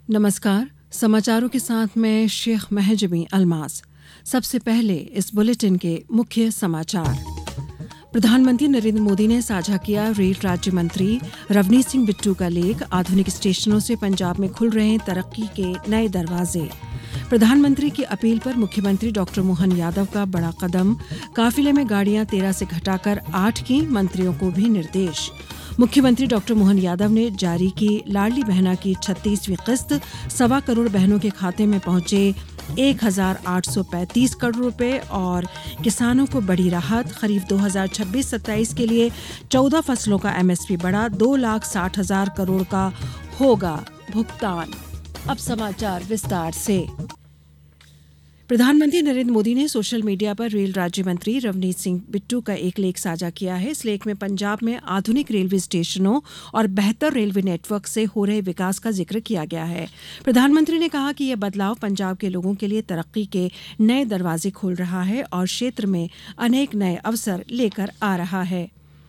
नमस्कार। समाचारों के साथ मैं शेख महजबी अल्मास। सबसे पहले इस बुलेटिन के मुख्य समाचार। प्रधानमंत्री नरेंद्र मोदी ने साझा किया रेल राज्य मंत्री रवनीत सिंह बिट्टू का लेख। आधुनिक स्टेशनों से पंजाब में खुल रहे हैं तरक्की के नए दरवाजे। प्रधानमंत्री की अपील पर मुख्यमंत्री डॉक्टर मोहन यादव का बड़ा कदम। काफिले में गाड़ियां 13 से घटाकर 8 की, मंत्रियों को भी निर्देश। मुख्यमंत्री डॉक्टर मोहन यादव ने जारी की लाडली बहना की 36वीं किस्त। 1.25 करोड़ बहनों के खाते में पहुंचे 1,835 करोड़ रुपए और किसानों को बड़ी राहत। खरीफ 2026-27 के लिए 14 फसलों का एमएसपी बढ़ा। 2,60,000 करोड़ का होगा भुगतान। अब समाचार विस्तार से। प्रधानमंत्री नरेंद्र मोदी ने सोशल मीडिया पर रेल राज्य मंत्री रवनीत सिंह बिट्टू का एक लेख साझा किया है। इस लेख में पंजाब में आधुनिक रेलवे स्टेशनों और बेहतर रेलवे नेटवर्क से हो रहे विकास का जिक्र किया गया है। प्रधानमंत्री ने कहा कि यह बदलाव पंजाब के लोगों के लिए तरक्की के नए दरवाजे खोल रहा है और क्षेत्र में अनेक नए अवसर लेकर आ रहा है।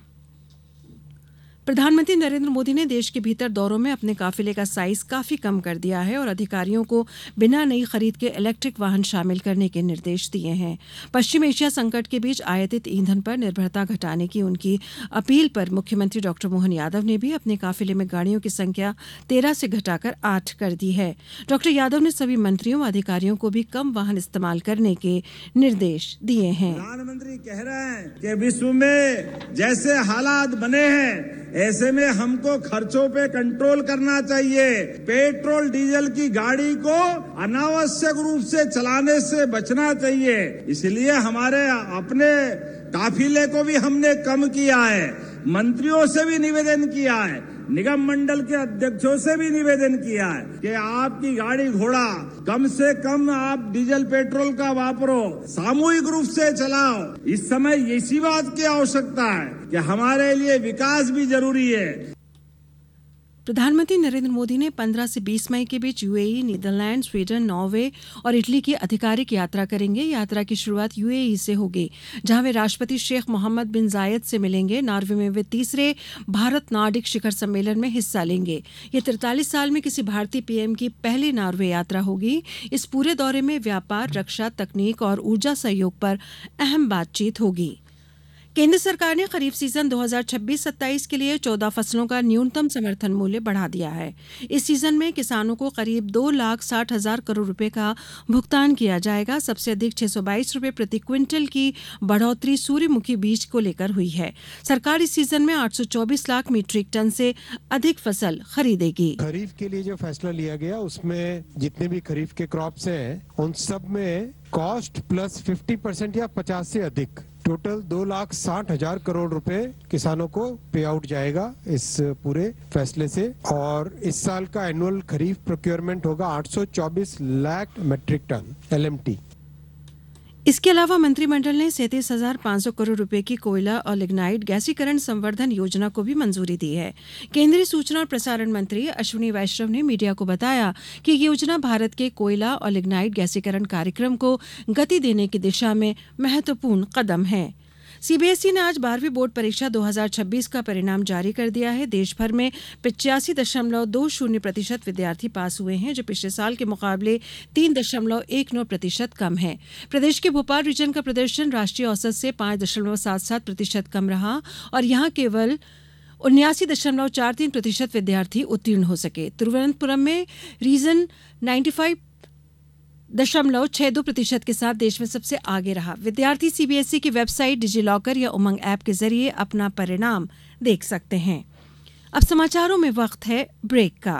प्रधानमंत्री नरेंद्र मोदी ने देश के भीतर दौरों में अपने काफिले का साइज काफी कम कर दिया है और अधिकारियों को बिना नई खरीद के इलेक्ट्रिक वाहन शामिल करने के निर्देश दिए हैं। पश्चिम एशिया संकट के बीच आयातित ईंधन पर निर्भरता घटाने की उनकी अपील पर मुख्यमंत्री डॉक्टर मोहन यादव ने भी अपने काफिले में गाड़ियों की संख्या 13 से घटाकर 8 कर दी है। डॉक्टर यादव ने सभी मंत्रियों व अधिकारियों को भी कम वाहन इस्तेमाल करने के निर्देश दिए हैं। प्रधानमंत्री कह रहे हैं कि विश्व में जैसे हालात बने हैं ऐसे में हमको खर्चों पे कंट्रोल करना चाहिए। पेट्रोल डीजल की गाड़ी को अनावश्यक रूप से चलाने से बचना चाहिए। इसलिए हमारे अपने काफिले को भी हमने कम किया है। मंत्रियों से भी निवेदन किया है, निगम मंडल के अध्यक्षों से भी निवेदन किया है कि आपकी गाड़ी घोड़ा कम से कम आप डीजल पेट्रोल का वापरो, सामूहिक रूप से चलाओ। इस समय इसी बात की आवश्यकता है कि हमारे लिए विकास भी जरूरी है। प्रधानमंत्री नरेंद्र मोदी ने 15 से 20 मई के बीच यूएई, नीदरलैंड, स्वीडन, नॉर्वे और इटली की आधिकारिक यात्रा करेंगे। यात्रा की शुरुआत यूएई से होगी, जहां वे राष्ट्रपति शेख मोहम्मद बिन जायद से मिलेंगे। नॉर्वे में वे तीसरे भारत नार्डिक शिखर सम्मेलन में हिस्सा लेंगे। ये 43 साल में किसी भारतीय पीएम की पहली नॉर्वे यात्रा होगी। इस पूरे दौरे में व्यापार, रक्षा, तकनीक और ऊर्जा सहयोग पर अहम बातचीत होगी। केंद्र सरकार ने खरीफ सीजन 2026-27 के लिए 14 फसलों का न्यूनतम समर्थन मूल्य बढ़ा दिया है। इस सीजन में किसानों को करीब 2,60,000 करोड़ रुपए का भुगतान किया जाएगा। सबसे अधिक 622 रुपए प्रति क्विंटल की बढ़ोतरी सूर्यमुखी बीज को लेकर हुई है। सरकार इस सीजन में 824 लाख मीट्रिक टन से अधिक फसल खरीदेगी। खरीफ के लिए जो फैसला लिया गया उसमें जितने भी खरीफ के क्रॉप्स हैं उन सब में कॉस्ट प्लस 50% या 50 से अधिक टोटल 2,60,000 करोड़ रुपए किसानों को पे आउट जाएगा इस पूरे फैसले से। और इस साल का एनुअल खरीफ प्रोक्योरमेंट होगा 824 लाख मीट्रिक टन LMT। इसके अलावा मंत्रिमंडल ने 37,500 करोड़ रुपए की कोयला और लिग्नाइट गैसीकरण संवर्धन योजना को भी मंजूरी दी है। केंद्रीय सूचना और प्रसारण मंत्री अश्विनी वैष्णव ने मीडिया को बताया कि ये योजना भारत के कोयला और लिग्नाइट गैसीकरण कार्यक्रम को गति देने की दिशा में महत्वपूर्ण कदम है। सीबीएसई ने आज 12वीं बोर्ड परीक्षा 2026 का परिणाम जारी कर दिया है। देश भर में 85.20% विद्यार्थी पास हुए हैं, जो पिछले साल के मुकाबले 3.19% कम है। प्रदेश के भोपाल रीजन का प्रदर्शन राष्ट्रीय औसत से 5.77% कम रहा और यहां केवल 79.43% विद्यार्थी उत्तीर्ण हो सके। तिरुवनंतपुरम में रीजन 95.62% के साथ देश में सबसे आगे रहा। विद्यार्थी सीबीएसई की वेबसाइट, डिजिलॉकर या उमंग ऐप के जरिए अपना परिणाम देख सकते हैं। अब समाचारों में वक्त है ब्रेक का।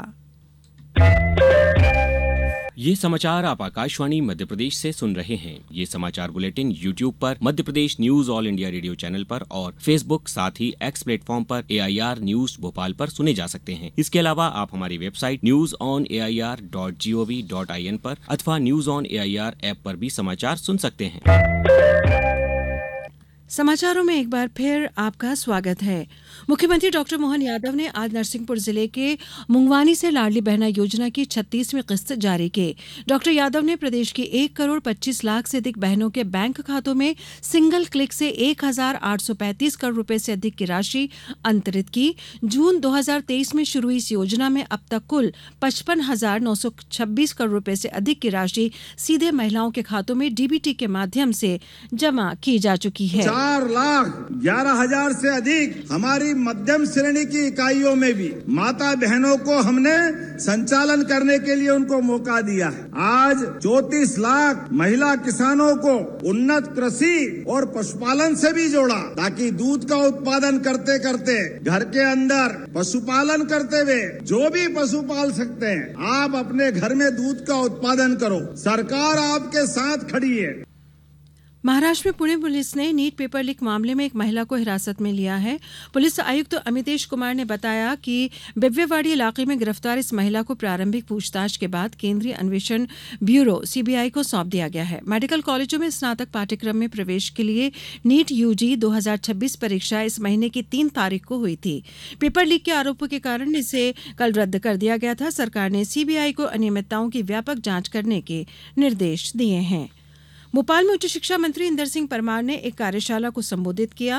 ये समाचार आप आकाशवाणी मध्य प्रदेश से सुन रहे हैं। ये समाचार बुलेटिन YouTube पर Madhya Pradesh news all India radio channel पर और Facebook साथ ही X प्लेटफॉर्म पर AIR न्यूज भोपाल पर सुने जा सकते हैं। इसके अलावा आप हमारी वेबसाइट newsonair.gov.in पर अथवा न्यूज ऑन AIR ऐप पर भी समाचार सुन सकते हैं। समाचारों में एक बार फिर आपका स्वागत है। मुख्यमंत्री डॉक्टर मोहन यादव ने आज नरसिंहपुर जिले के मुंगवानी से लाडली बहना योजना की 36वीं किस्त जारी की। डॉक्टर यादव ने प्रदेश की 1 करोड़ 25 लाख से अधिक बहनों के बैंक खातों में सिंगल क्लिक से 1,835 करोड़ रुपए से अधिक की राशि अंतरित की। जून 2023 में शुरू हुई इस योजना में अब तक कुल 55,926 करोड़ रुपए से अधिक की राशि सीधे महिलाओं के खातों में डीबीटी के माध्यम से जमा की जा चुकी है। 4,11,000 से अधिक हमारी मध्यम श्रेणी की इकाइयों में भी माता बहनों को हमने संचालन करने के लिए उनको मौका दिया है। आज 34 लाख महिला किसानों को उन्नत कृषि और पशुपालन से भी जोड़ा, ताकि दूध का उत्पादन करते करते घर के अंदर पशुपालन करते हुए जो भी पशु पाल सकते हैं, आप अपने घर में दूध का उत्पादन करो। सरकार आपके साथ खड़ी है। महाराष्ट्र में पुणे पुलिस ने नीट पेपर लीक मामले में एक महिला को हिरासत में लिया है। पुलिस आयुक्त अमितेश कुमार ने बताया कि बिब्वेवाड़ी इलाके में गिरफ्तार इस महिला को प्रारंभिक पूछताछ के बाद केंद्रीय अन्वेषण ब्यूरो सीबीआई को सौंप दिया गया है। मेडिकल कॉलेजों में स्नातक पाठ्यक्रम में प्रवेश के लिए नीट यूजी 2026 परीक्षा इस महीने की 3 तारीख को हुई थी। पेपर लीक के आरोपों के कारण इसे कल रद्द कर दिया गया था। सरकार ने सीबीआई को अनियमितताओं की व्यापक जांच करने के निर्देश दिए हैं। भोपाल में उच्च शिक्षा मंत्री इंदर सिंह परमार ने एक कार्यशाला को संबोधित किया।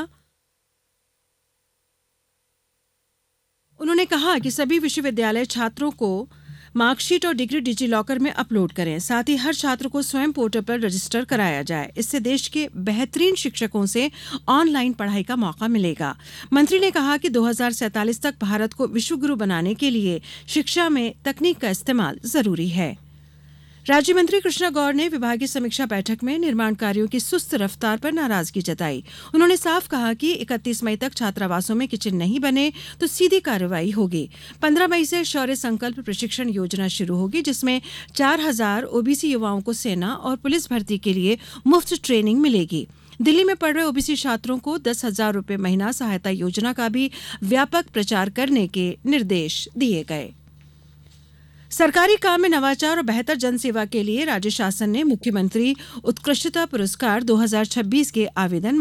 उन्होंने कहा कि सभी विश्वविद्यालय छात्रों को मार्कशीट और डिग्री डिजी लॉकर में अपलोड करें। साथ ही हर छात्र को स्वयं पोर्टल पर रजिस्टर कराया जाए। इससे देश के बेहतरीन शिक्षकों से ऑनलाइन पढ़ाई का मौका मिलेगा। मंत्री ने कहा कि 2047 तक भारत को विश्वगुरु बनाने के लिए शिक्षा में तकनीक का इस्तेमाल जरूरी है। राज्य मंत्री कृष्णा गौर ने विभागीय समीक्षा बैठक में निर्माण कार्यों की सुस्त रफ्तार पर नाराजगी जताई। उन्होंने साफ कहा कि 31 मई तक छात्रावासों में किचन नहीं बने तो सीधी कार्रवाई होगी। 15 मई से शौर्य संकल्प प्रशिक्षण योजना शुरू होगी, जिसमें 4,000 ओबीसी युवाओं को सेना और पुलिस भर्ती के लिए मुफ्त ट्रेनिंग मिलेगी। दिल्ली में पढ़ रहे ओबीसी छात्रों को 10,000 रुपये महीना सहायता योजना का भी व्यापक प्रचार करने के निर्देश दिए गए। सरकारी काम में नवाचार और बेहतर जनसेवा के लिए राज्य शासन ने मुख्यमंत्री उत्कृष्टता पुरस्कार 2026 के आवेदन